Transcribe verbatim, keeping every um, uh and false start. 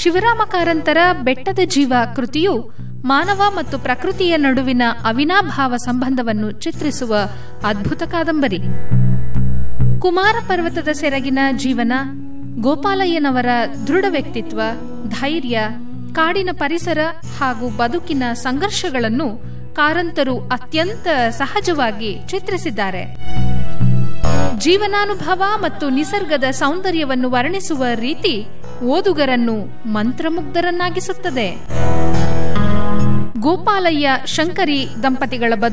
ಶಿವರಾಮ ಕಾರಂತರ ಬೆಟ್ಟದ ಜೀವ ಕೃತಿಯು ಮಾನವ ಮತ್ತು ಪ್ರಕೃತಿಯ ನಡುವಿನ ಅವಿನಾಭಾವ ಸಂಬಂಧವನ್ನು ಚಿತ್ರಿಸುವ ಅದ್ಭುತ ಕಾದಂಬರಿ. ಕುಮಾರ ಪರ್ವತದ ಸೆರಗಿನ ಜೀವನ, ಗೋಪಾಲಯ್ಯನವರ ದೃಢ ವ್ಯಕ್ತಿತ್ವ, ಧೈರ್ಯ, ಕಾಡಿನ ಪರಿಸರ ಹಾಗೂ ಬದುಕಿನ ಸಂಘರ್ಷಗಳನ್ನು ಕಾರಂತರು ಅತ್ಯಂತ ಸಹಜವಾಗಿ ಚಿತ್ರಿಸಿದ್ದಾರೆ. ಜೀವನಾನುಭವ ಮತ್ತು ನಿಸರ್ಗದ ಸೌಂದರ್ಯವನ್ನು ವರ್ಣಿಸುವ ರೀತಿ ಓದುಗರನ್ನು ಮಂತ್ರಮುಗ್ಧರನ್ನಾಗಿಸುತ್ತದೆ. ಗೋಪಾಲಯ್ಯ ಶಂಕರಿ ದಂಪತಿಗಳ